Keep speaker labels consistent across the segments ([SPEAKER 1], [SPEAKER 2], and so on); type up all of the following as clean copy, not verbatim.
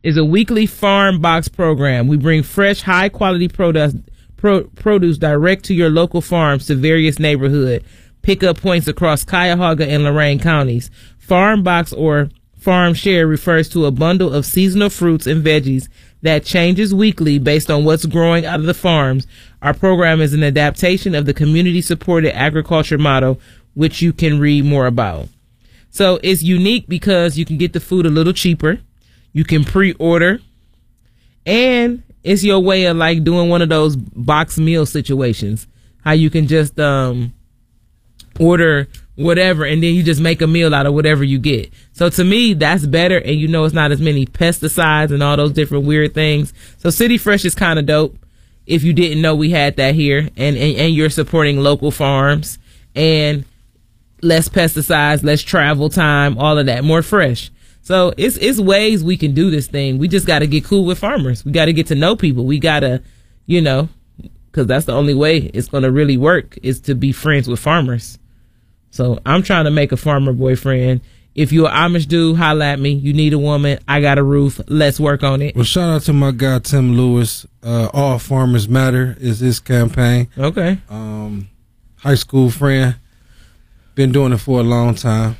[SPEAKER 1] is a weekly farm box program. We bring fresh, high-quality produce direct to your local farms to various neighborhood pickup points across Cuyahoga and Lorain counties. Farm box or farm share refers to a bundle of seasonal fruits and veggies that changes weekly based on what's growing out of the farms. Our program is an adaptation of the community-supported agriculture model, which you can read more about. So it's unique because you can get the food a little cheaper. You can pre-order, and it's your way of like doing one of those box meal situations. How you can just order whatever, and then you just make a meal out of whatever you get. So to me, that's better, and you know it's not as many pesticides and all those different weird things. So City Fresh is kind of dope. If you didn't know we had that here, and you're supporting local farms and less pesticides, less travel time, all of that, more fresh. So it's ways we can do this thing. We just got to get cool with farmers. We got to get to know people. We got to, because that's the only way it's going to really work is to be friends with farmers. So I'm trying to make a farmer boyfriend. If you're an Amish dude, holla at me. You need a woman. I got a roof. Let's work on it.
[SPEAKER 2] Well, shout out to my guy, Tim Lewis. All Farmers Matter is his campaign.
[SPEAKER 1] Okay.
[SPEAKER 2] High school friend. Been doing it for a long time.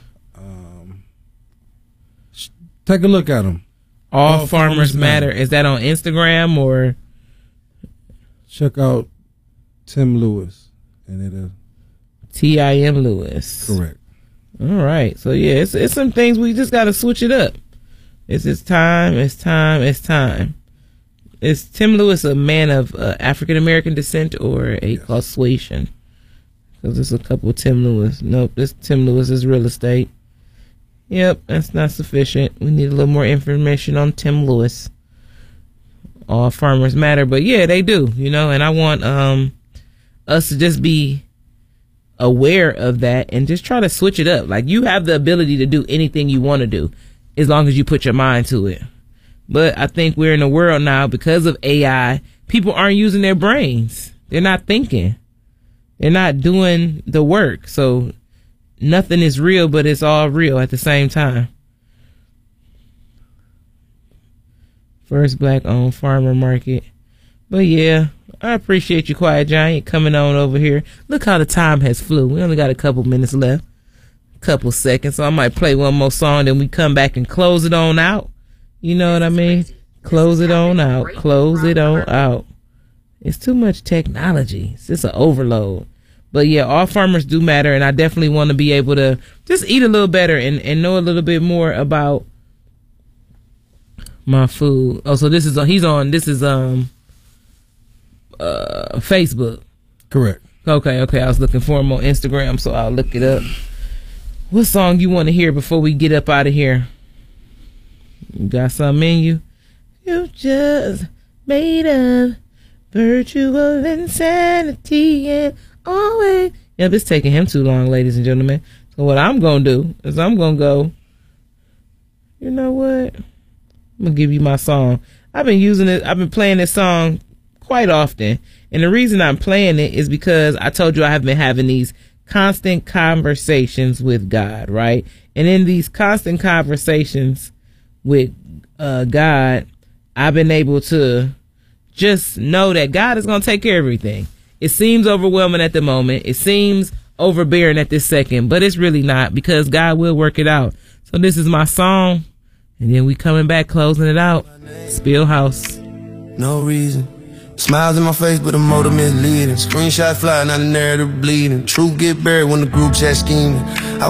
[SPEAKER 2] Take a look at him.
[SPEAKER 1] All Farmers Matter. Is that on Instagram or?
[SPEAKER 2] Check out Tim Lewis. And it'll
[SPEAKER 1] Tim Lewis.
[SPEAKER 2] Correct.
[SPEAKER 1] All right. So yeah, it's some things we just got to switch it up. It's time. Is Tim Lewis a man of African American descent or a Caucasian? Because there's a couple of Tim Lewis. Nope, this Tim Lewis is real estate. Yep, that's not sufficient. We need a little more information on Tim Lewis. All Farmers Matter, but yeah, they do, and I want us to just be aware of that and just try to switch it up. Like, you have the ability to do anything you want to do as long as you put your mind to it. But I think we're in a world now, because of AI, people aren't using their brains. They're not thinking. They're not doing the work. So nothing is real, but it's all real at the same time. First black-owned farmer market. But yeah, I appreciate you, Quiet Giant, coming on over here. Look how the time has flew. We only got a couple minutes left. Couple seconds. So I might play one more song, then we come back and close it on out. You know what I mean? Close it on out. Close it on out. It's too much technology. It's just an overload. But yeah, all farmers do matter, and I definitely want to be able to just eat a little better and know a little bit more about my food. Oh, so this is Facebook.
[SPEAKER 2] Correct.
[SPEAKER 1] Okay. I was looking for him on Instagram, so I'll look it up. What song you want to hear before we get up out of here? You got something in you? You just made of virtual insanity and always. Yep, it's taking him too long, ladies and gentlemen. So what I'm going to do is I'm going to go, you know what? I'm going to give you my song. I've been playing this song quite often. And the reason I'm playing it is because I told you I have been having these constant conversations with God, right? And in these constant conversations with God, I've been able to just know that God is going to take care of everything. It seems overwhelming at the moment. It seems overbearing at this second, but it's really not, because God will work it out. So this is my song, and then we coming back, closing it out. Spill House.
[SPEAKER 3] No reason. Smiles in my face, but the motive misleading. Screenshot fly, now the narrative bleeding. Truth get buried when the group chat scheming.